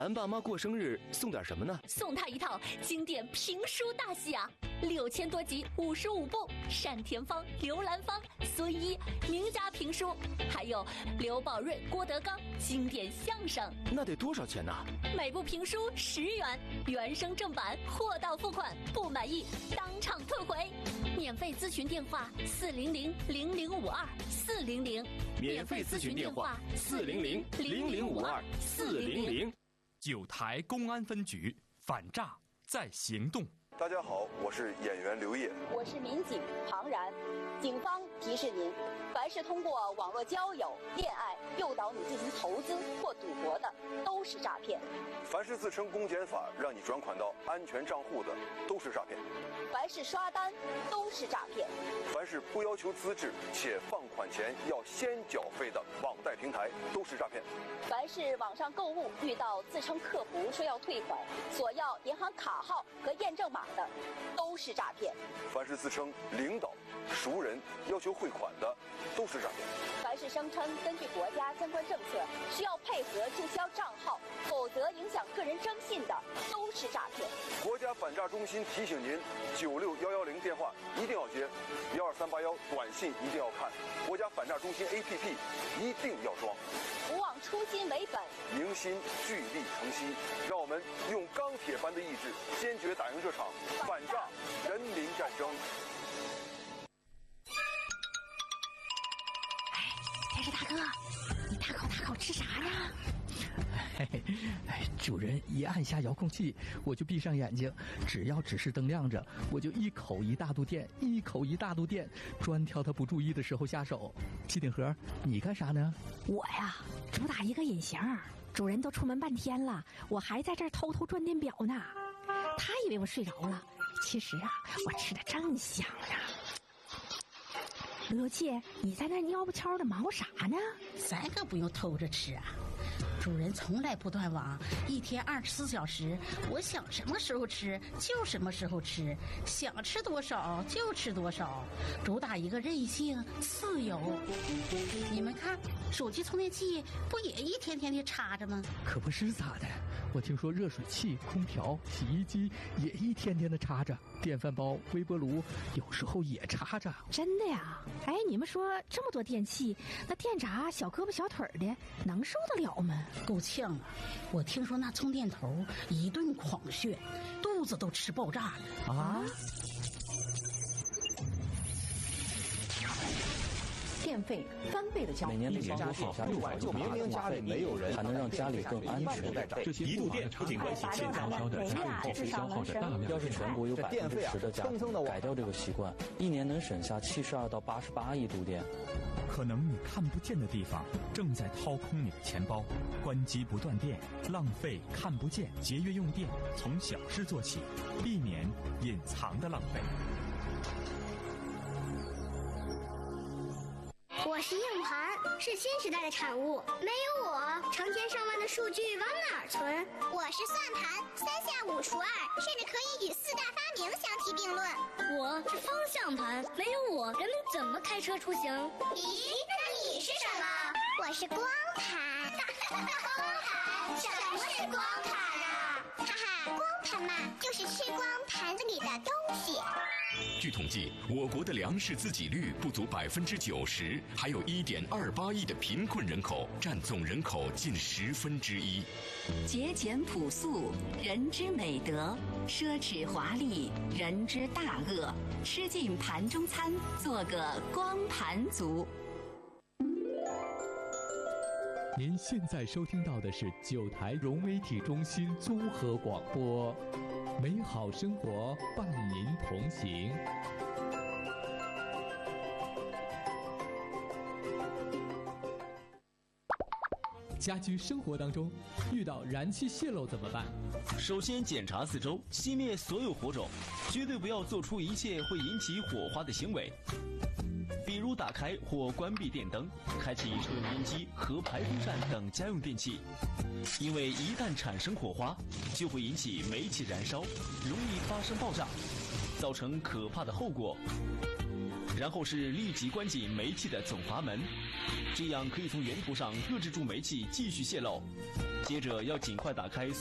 俺爸妈过生日送点什么呢？ 送他一套经典评书大戏啊，6000多集，55部，单田芳、刘兰芳、孙一名家评书，还有刘宝瑞、郭德纲经典相声。 那得多少钱呢？ 每部评书10元，原声正版，货到付款，不满意当场退回。免费咨询电话400-0052-400， 免费咨询电话400-0052-400。 九台公安分局反诈在行动。 大家好，我是演员刘烨， 我是民警庞然。警方提示您，凡是通过网络交友、恋爱诱导你进行投资或赌博的，都是诈骗； 凡是自称公检法让你转款到安全账户的，都是诈骗； 凡是刷单，都是诈骗； 凡是不要求资质且放款前要先缴费的网贷平台，都是诈骗； 凡是网上购物遇到自称客服说要退款，索要银行卡号和验证码的，都是诈骗； 凡是自称领导、熟人要求汇款的，都是诈骗； 凡是声称根据国家相关政策需要配合注销账号，否则影响个人征信的，都是诈骗。 国家反诈中心提醒您，96110电话一定要接，12381短信一定要看，国家反诈中心 APP 一定要装。 不忘初心为本， 迎新聚力成西，让我们用钢铁般的意志，坚决打赢这场反诈人民战争。 电视大哥，你大口吃啥呀？ 主人一按下遥控器，我就闭上眼睛，只要指示灯亮着，我就一口一大肚电，专挑他不注意的时候下手。机顶盒，你干啥呢？ 我呀，主打一个隐形，主人都出门半天了，我还在这儿偷偷转电表呢。他以为我睡着了，其实啊，我吃的正香呢。罗姐，你在那蔫不悄的忙活啥呢？ 咱可不用偷着吃啊，主人从来不断网，一天24小时，我想什么时候吃就什么时候吃，想吃多少就吃多少，主打一个任性自由。你们看，手机充电器不也一天天的插着吗？ 可不是咋的，我听说热水器、空调、洗衣机也一天天的插着，电饭煲、微波炉有时候也插着。 真的呀？哎，你们说这么多电器，那电闸小胳膊小腿的能受得了吗？ 够呛啊！我听说那充电头一顿狂炫，肚子都吃爆炸了啊！ 电费翻倍的交， 每年家里明明家里没有人，还能让家里更安全。 这些一度电不仅关系现在消的家用电器消耗的大量。 要是全国有10%的家庭改掉这个习惯，一年能省下72到88亿度电。 可能你看不见的地方正在掏空你的钱包，关机不断电，浪费看不见，节约用电，从小事做起，避免隐藏的浪费。 我是硬盘，是新时代的产物。没有我，成千上万的数据往哪儿存？ 我是算盘，3下5除2，甚至可以与4大发明相提并论。 我是方向盘，没有我，人们怎么开车出行？ 咦，那你是什么？我是光盘。光盘？什么是光盘啊？哈哈，光盘嘛，就是吃光盘子里的东西。 据统计，我国的粮食自给率不足90%，还有1.28亿的贫困人口，占总人口近1/10。 节俭朴素，人之美德；奢侈华丽，人之大恶。吃尽盘中餐，做个光盘族。 您现在收听到的是9台融媒体中心综合广播，美好生活伴您同行。家居生活当中遇到燃气泄漏怎么办？ 首先检查四周，熄灭所有火种，绝对不要做出一切会引起火花的行为，比如打开或关闭电灯，开启抽油烟机和排风扇等家用电器，因为一旦产生火花，就会引起煤气燃烧，容易发生爆炸，造成可怕的后果。 然后是立即关紧煤气的总阀门，这样可以从源头上遏制住煤气继续泄漏。接着要尽快打开